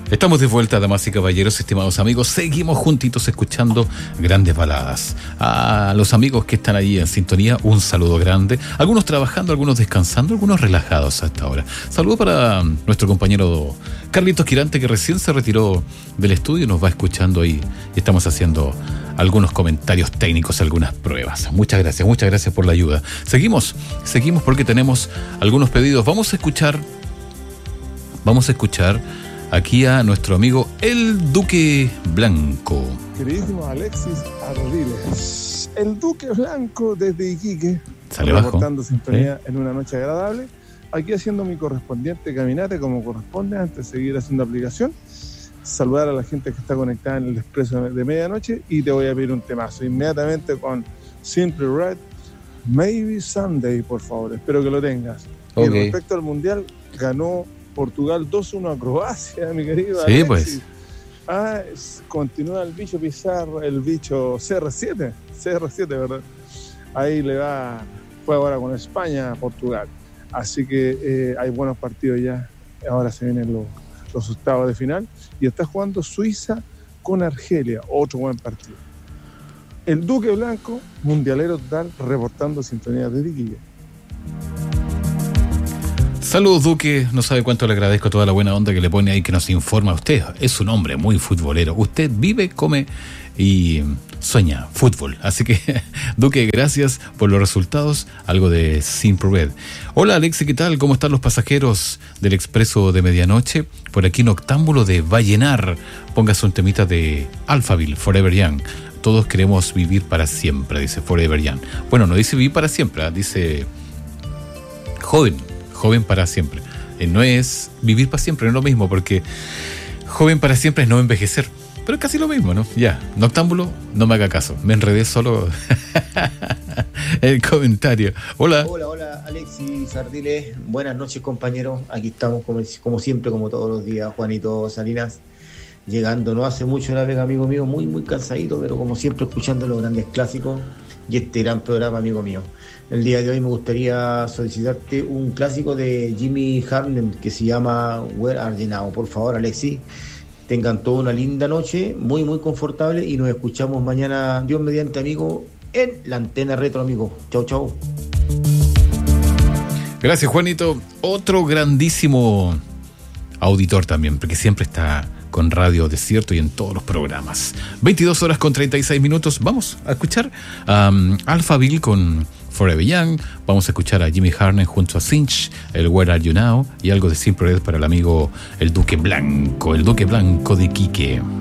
Estamos de vuelta, damas y caballeros, estimados amigos. Seguimos juntitos escuchando grandes baladas. A los amigos que están ahí en sintonía, un saludo grande. Algunos trabajando, algunos descansando, algunos relajados hasta ahora. Saludo para nuestro compañero Carlitos Quirante, que recién se retiró del estudio y nos va escuchando ahí. Estamos haciendo algunos comentarios técnicos, algunas pruebas. Muchas gracias por la ayuda. Seguimos porque tenemos algunos pedidos. Vamos a escuchar aquí a nuestro amigo el Duque Blanco. Queridísimo Alexis Ardiles, el Duque Blanco desde Iquique, sale bajo, reportando sintonía en una noche agradable, aquí haciendo mi correspondiente caminata como corresponde antes de seguir haciendo aplicación. Saludar a la gente que está conectada en el expreso de medianoche y te voy a pedir un temazo inmediatamente con Simply Red, Maybe Someday, por favor, espero que lo tengas. Okay. Y respecto al Mundial, ganó Portugal 2-1 a Croacia, mi querido sí, Alexis. Pues. Continúa el bicho Pizarro, el bicho CR7, ¿verdad? Ahí fue ahora con España, Portugal. Así que hay buenos partidos ya. Ahora se vienen los octavos de final. Y está jugando Suiza con Argelia, otro buen partido. El Duque Blanco, mundialero total, reportando sintonía de Iquique. Saludos, Duque. No sabe cuánto le agradezco toda la buena onda que le pone ahí, que nos informa a usted. Es un hombre muy futbolero. Usted vive, come y sueña fútbol. Así que, Duque, gracias por los resultados. Algo de Simple Red. Hola, Alexi, ¿qué tal? ¿Cómo están los pasajeros del expreso de medianoche? Por aquí en Octámbulo de Vallenar. Póngase un temita de Alphaville, Forever Young. Todos queremos vivir para siempre, dice Forever Young. Bueno, no dice vivir para siempre, dice joven para siempre. No es vivir para siempre, no es lo mismo, porque joven para siempre es no envejecer. Pero es casi lo mismo, ¿no? Ya, Noctámbulo, no me haga caso. Me enredé solo el comentario. Hola, Alexis Ardiles. Buenas noches, compañeros. Aquí estamos, como siempre, como todos los días, Juanito Salinas. Llegando, no hace mucho la vega, amigo mío, muy, muy cansadito, pero como siempre, escuchando los grandes clásicos y este gran programa, amigo mío. El día de hoy me gustaría solicitarte un clásico de Jimmy Harden que se llama Where Are You Now. Por favor, Alexis, tengan toda una linda noche, muy, muy confortable, y nos escuchamos mañana, Dios mediante, amigo, en la antena retro, amigo. Chau, chau. Gracias, Juanito. Otro grandísimo auditor también, porque siempre está con Radio Desierto y en todos los programas. 22:36. Vamos a escuchar a Alphaville con Forever Young. Vamos a escuchar a Jimmy Harden junto a Cinch, el Where Are You Now, y algo de Simple Red para el amigo el Duque Blanco de Iquique.